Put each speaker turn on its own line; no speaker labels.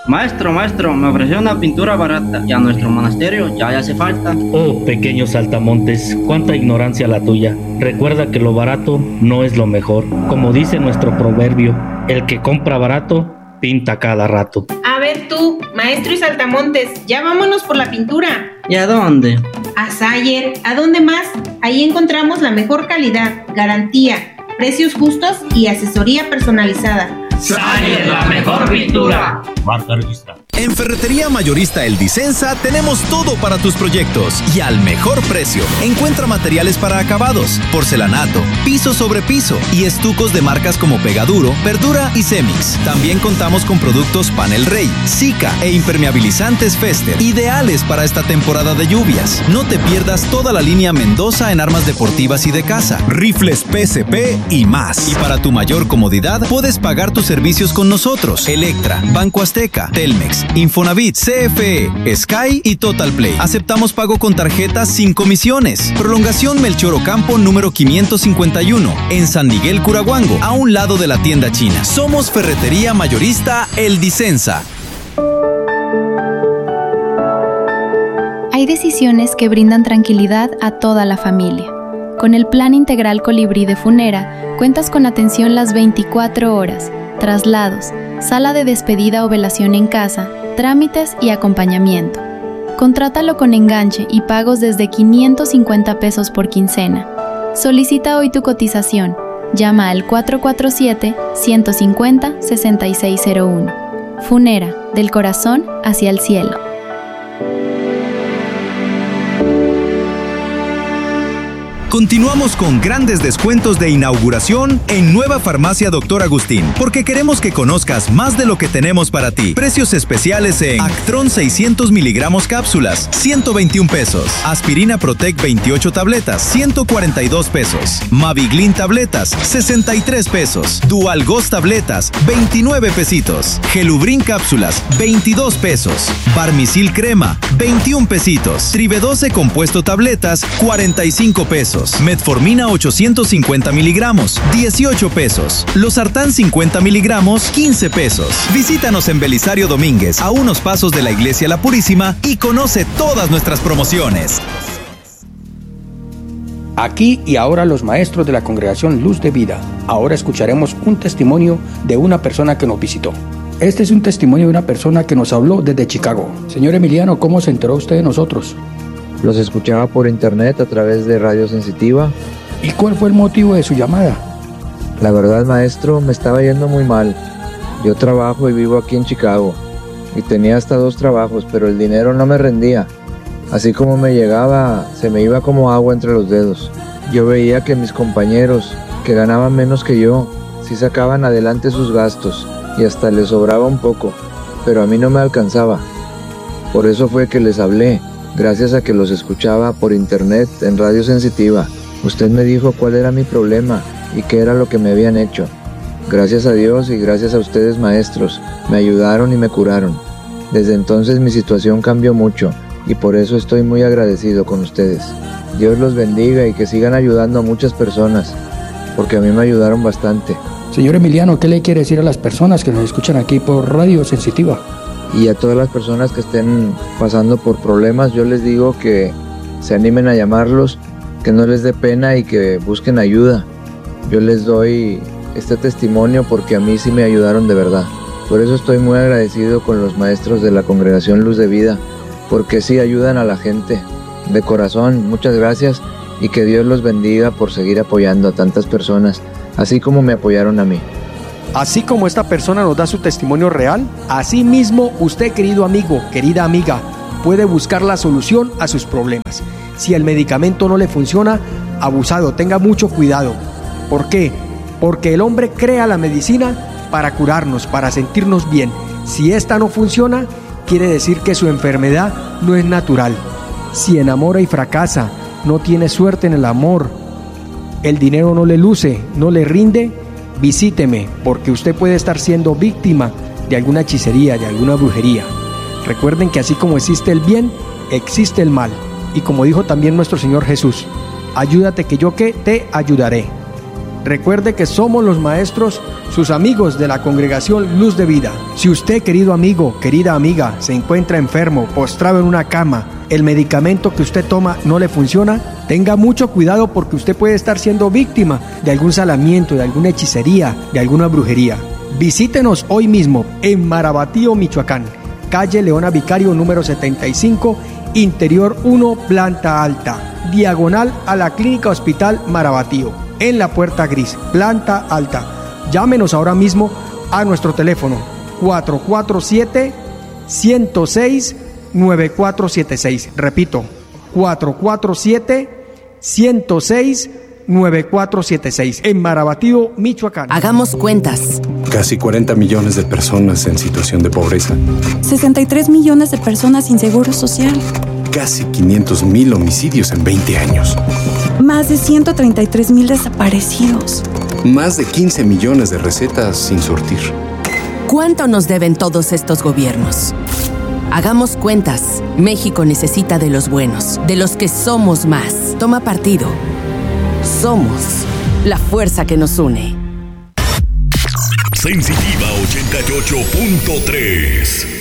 Maestro, me ofreció una pintura barata y a nuestro monasterio ya le hace falta.
Oh, pequeño saltamontes, cuánta ignorancia la tuya. Recuerda que lo barato no es lo mejor. Como dice nuestro proverbio, el que compra barato, pinta cada rato.
A ver tú, maestro y saltamontes, ya vámonos por la pintura.
¿Y a dónde?
A Sayer, ¿a dónde más? Ahí encontramos la mejor calidad, garantía, precios justos y asesoría personalizada.
Sayer, la mejor pintura.
Marca registrada.
En Ferretería Mayorista El Dicenza tenemos todo para tus proyectos y al mejor precio. Encuentra materiales para acabados, porcelanato, piso sobre piso y estucos de marcas como Pegaduro, Verdura y Cemix. También contamos con productos Panel Rey, Sika e impermeabilizantes Fester, ideales para esta temporada de lluvias. No te pierdas toda la línea Mendoza en armas deportivas y de casa, rifles PSP y más. Y para tu mayor comodidad, puedes pagar tus servicios con nosotros: Electra, Banco Azteca, Telmex, Infonavit, CFE, Sky y Total Play. Aceptamos pago con tarjetas sin comisiones. Prolongación Melchor Ocampo número 551 en San Miguel Curahuango, a un lado de la tienda china. Somos Ferretería Mayorista El Dicenza.
Hay decisiones que brindan tranquilidad a toda la familia. Con el Plan Integral Colibrí de Funera, cuentas con atención las 24 horas, traslados, sala de despedida o velación en casa, trámites y acompañamiento. Contrátalo con enganche y pagos desde 550 pesos por quincena. Solicita hoy tu cotización. Llama al 447-150-6601. Funera, del corazón hacia el cielo.
Continuamos con grandes descuentos de inauguración en Nueva Farmacia Dr. Agustín, porque queremos que conozcas más de lo que tenemos para ti. Precios especiales en Actron 600 miligramos cápsulas, 121 pesos. Aspirina Protec 28 tabletas, 142 pesos. Maviglin tabletas, 63 pesos. Dual Ghost tabletas, 29 pesitos. Gelubrin cápsulas, 22 pesos. Barmisil crema, 21 pesitos. Trivedose compuesto tabletas, 45 pesos. Metformina 850 miligramos, 18 pesos. Losartán 50 miligramos, 15 pesos. Visítanos en Belisario Domínguez, a unos pasos de la Iglesia La Purísima, y conoce todas nuestras promociones.
Aquí y ahora los maestros de la Congregación Luz de Vida. Ahora escucharemos un testimonio de una persona que nos visitó. Este es un testimonio de una persona que nos habló desde Chicago. Señor Emiliano, ¿cómo se enteró usted de nosotros?
Los escuchaba por internet a través de Radio Sensitiva.
¿Y cuál fue el motivo de su llamada?
La verdad, maestro, me estaba yendo muy mal. Yo trabajo y vivo aquí en Chicago. Y tenía hasta 2 trabajos, pero el dinero no me rendía. Así como me llegaba, se me iba como agua entre los dedos. Yo veía que mis compañeros, que ganaban menos que yo, sí sacaban adelante sus gastos y hasta les sobraba un poco, pero a mí no me alcanzaba. Por eso fue que les hablé. Gracias a que los escuchaba por internet en Radio Sensitiva. Usted me dijo cuál era mi problema y qué era lo que me habían hecho. Gracias a Dios y gracias a ustedes, maestros, me ayudaron y me curaron. Desde entonces mi situación cambió mucho y por eso estoy muy agradecido con ustedes. Dios los bendiga y que sigan ayudando a muchas personas, porque a mí me ayudaron bastante.
Señor Emiliano, ¿qué le quiere decir a las personas que nos escuchan aquí por Radio Sensitiva?
Y a todas las personas que estén pasando por problemas, yo les digo que se animen a llamarlos, que no les dé pena y que busquen ayuda. Yo les doy este testimonio porque a mí sí me ayudaron de verdad. Por eso estoy muy agradecido con los maestros de la Congregación Luz de Vida, porque sí ayudan a la gente. De corazón, muchas gracias y que Dios los bendiga por seguir apoyando a tantas personas, así como me apoyaron a mí.
Así como esta persona nos da su testimonio real, así mismo usted, querido amigo, querida amiga, puede buscar la solución a sus problemas. Si el medicamento no le funciona, abusado, tenga mucho cuidado. ¿Por qué? Porque el hombre crea la medicina para curarnos, para sentirnos bien. Si esta no funciona, quiere decir que su enfermedad no es natural. Si enamora y fracasa, no tiene suerte en el amor, el dinero no le luce, no le rinde, visíteme, porque usted puede estar siendo víctima de alguna hechicería, de alguna brujería. Recuerden que así como existe el bien, existe el mal. Y como dijo también nuestro Señor Jesús, ayúdate que yo que te ayudaré. Recuerde que somos los maestros, sus amigos de la Congregación Luz de Vida. Si usted, querido amigo, querida amiga, se encuentra enfermo, postrado en una cama, el medicamento que usted toma no le funciona, tenga mucho cuidado porque usted puede estar siendo víctima de algún salamiento, de alguna hechicería, de alguna brujería. Visítenos hoy mismo en Marabatío, Michoacán, calle Leona Vicario número 75, Interior 1, planta alta, diagonal a la Clínica Hospital Marabatío, en la puerta gris, planta alta. Llámenos ahora mismo a nuestro teléfono 447-106-9476. Repito, 447-106-9476, en Marabatío, Michoacán.
Hagamos cuentas.
Casi 40 millones de personas en situación de pobreza.
63 millones de personas sin seguro social.
Casi 500,000 homicidios en 20 años.
Más de 133,000 desaparecidos.
Más de 15 millones de recetas sin surtir.
¿Cuánto nos deben todos estos gobiernos? Hagamos cuentas. México necesita de los buenos, de los que somos más. Toma partido. Somos la fuerza que nos une.
Sensitiva 88.3